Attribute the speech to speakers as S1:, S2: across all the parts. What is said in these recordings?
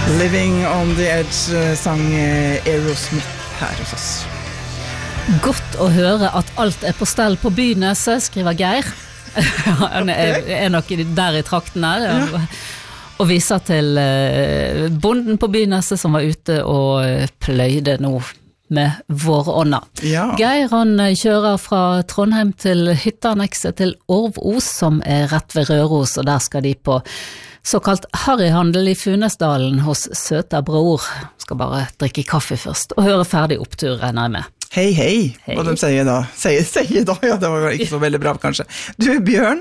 S1: Living on the Edge sang Aerosmith her hos oss.
S2: Godt å høre at alt på stell på Byneset, skriver Geir. Han nok der I traktene ja. Og viser til bonden på Byneset som var ute og pløyde nå med vårånda. Ja. Geir han kjører fra Trondheim til hytteannekset til Orvos som rett ved Røros, og der skal de på såkalt harryhandel I Funesdalen hos Søta Bror. Skal bare drikke kaffe først og høre ferdig opptur, regner jeg med.
S1: Hei, hei, hva de sier da? Sier da, ja, det var ikke så veldig bra kanskje. Du, Bjørn.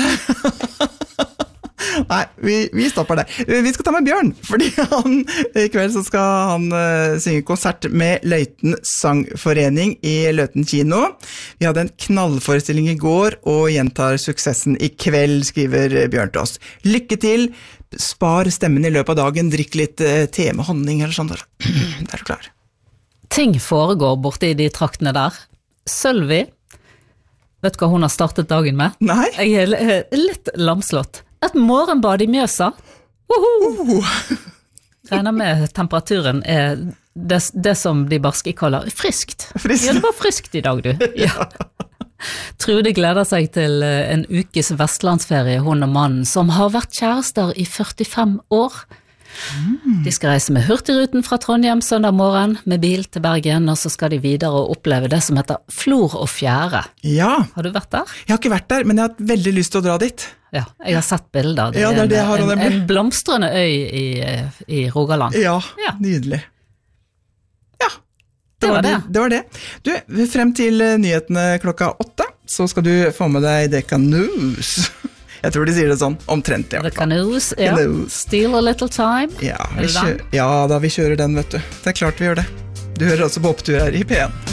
S1: Nei, vi stopper der. Vi skal ta med Bjørn, fordi I kveld så skal han synge konsert med Løiten Sangforening I Løten kino. Vi hadde en knallforestilling I går, og gjentar suksessen I kveld, skriver Bjørn til oss. Lykke til, spar stemmen I løpet av dagen, drikk litt te med honning eller sånn der. Der du klar.
S2: Ting foregår borte I de traktene der. Sølvi, vet du hva hun har startet dagen med?
S1: Nei.
S2: Jeg litt lamslått. Et morgenbad I Mjøsa. Regner med temperaturen det som de barske kaller friskt. Ja, det var friskt I dag, du. Ja. Trude gleder seg til en ukes vestlandsferie, hun og mannen, som har vært kjærester I 45 år. De skal reise med hurtigruten fra Trondheim søndag morgen med bil til Bergen, og så skal de videre og oppleve det som heter Flor og Fjære.
S1: Ja.
S2: Har du vært der?
S1: Jeg har ikke vært der, men jeg har hatt veldig lyst til å dra dit.
S2: Ja, jeg har sett bilder.
S1: Det det jeg har
S2: en blomstrende øy I Rogaland.
S1: Ja, nydelig. Ja, det var det. Du, frem til nyhetene klokka 8, så skal du få med deg Dekka News. Jeg tror de sier det sånn, omtrent I hvert fall.
S2: The Canoes, ja. Steal a little time.
S1: Ja, vi kjører den, vet du. Det klart vi gjør det. Du hører altså på Opptur her I P1.